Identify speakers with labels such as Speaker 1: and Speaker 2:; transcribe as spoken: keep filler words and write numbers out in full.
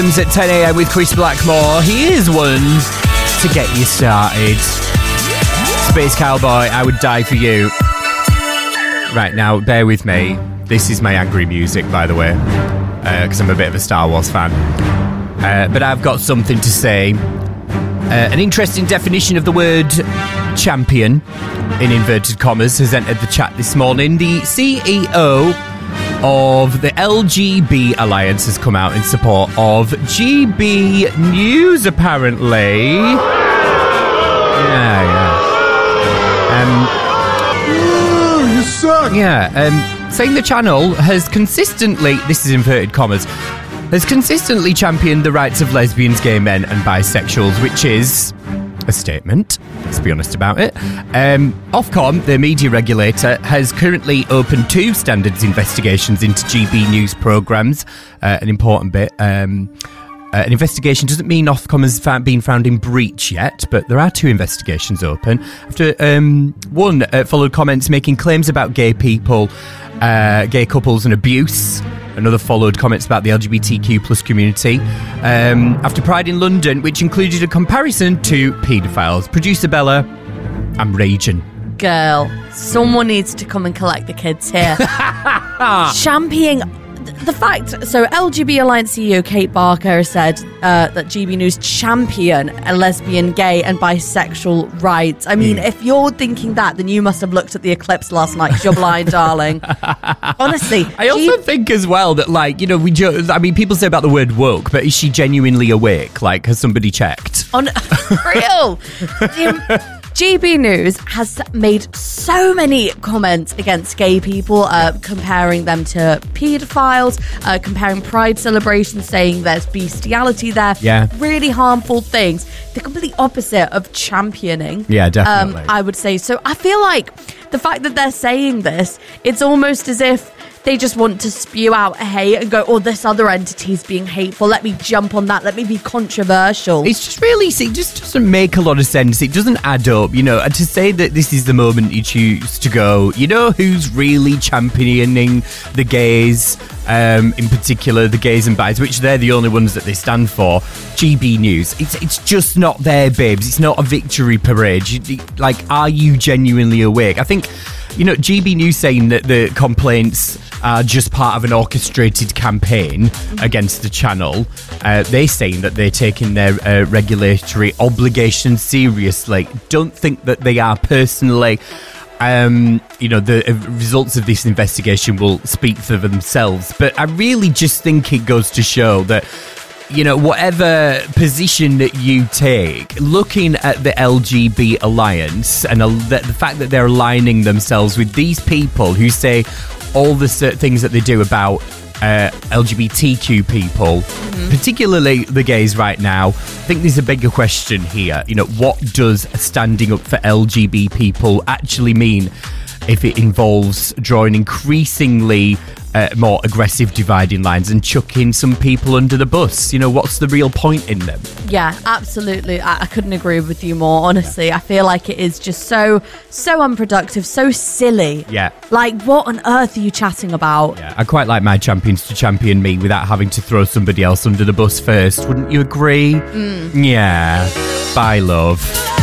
Speaker 1: At ten a.m. with Chris Blackmore. Here's one to get you started. Space Cowboy, I Would Die For You. Right, now, bear with me. This is my angry music, by the way, because uh, I'm a bit of a Star Wars fan. Uh, but I've got something to say. Uh, an interesting definition of the word champion, in inverted commas, has entered the chat this morning. The C E O of the L G B Alliance has come out in support of G B News, apparently. Yeah, yeah. Um,
Speaker 2: Ooh, you suck.
Speaker 1: Yeah, um, saying the channel has consistently, this is inverted commas, has consistently championed the rights of lesbians, gay men and bisexuals, which is a statement, let's be honest about it. Um, Ofcom, the media regulator, has currently opened two standards investigations into G B News programmes. Uh, an important bit. Um, uh, an investigation doesn't mean Ofcom has fa- been found in breach yet, but there are two investigations open. After um, one uh, followed comments making claims about gay people, uh, gay couples and abuse. Another followed comments about the L G B T Q plus community. Um, after Pride in London, which included a comparison to paedophiles. Producer Bella, I'm raging.
Speaker 3: Girl, someone needs to come and collect the kids here. Championing the fact, so L G B Alliance C E O Kate Barker said uh, that G B News champion a lesbian, gay and bisexual rights. I mean, mm. if you're thinking that, then you must have looked at the eclipse last night because you're blind, darling. Honestly.
Speaker 1: I also
Speaker 3: G- think
Speaker 1: as well that, like, you know, we jo- I mean, people say about the word woke, but is she genuinely awake? Like, has somebody checked?
Speaker 3: On real. G B News has made so many comments against gay people, uh, comparing them to paedophiles, uh, comparing Pride celebrations, saying there's bestiality there.
Speaker 1: Yeah.
Speaker 3: Really harmful things. The complete opposite of championing.
Speaker 1: Yeah, definitely.
Speaker 3: Um, I would say. So I feel like the fact that they're saying this, it's almost as if they just want to spew out hate and go, oh, this other entity's being hateful. Let me jump on that. Let me be controversial.
Speaker 1: It's just really, it just doesn't make a lot of sense. It doesn't add up, you know. And to say that this is the moment you choose to go, you know who's really championing the gays, um, in particular the gays and bis, which they're the only ones that they stand for, G B News. It's it's just not there, babes. It's not a victory parade. You, like, are you genuinely awake? I think, you know, G B News saying that the complaints are just part of an orchestrated campaign against the channel. Uh, they're saying that they're taking their uh, regulatory obligations seriously. Don't think that they are personally. Um, you know, the results of this investigation will speak for themselves. But I really just think it goes to show that, you know, whatever position that you take, looking at the L G B Alliance and the, the fact that they're aligning themselves with these people who say all the things that they do about uh, L G B T Q people, mm-hmm. particularly the gays right now, I think there's a bigger question here. You know, what does standing up for L G B people actually mean if it involves drawing increasingly uh, more aggressive dividing lines and chucking some people under the bus? You know, what's the real point in them?
Speaker 3: Yeah, absolutely. I, I couldn't agree with you more, honestly. Yeah. I feel like it is just so, so unproductive, so silly.
Speaker 1: Yeah.
Speaker 3: Like, what on earth are you chatting about?
Speaker 1: Yeah, I quite like my champions to champion me without having to throw somebody else under the bus first. Wouldn't you agree?
Speaker 3: Mm.
Speaker 1: Yeah. Bye, love.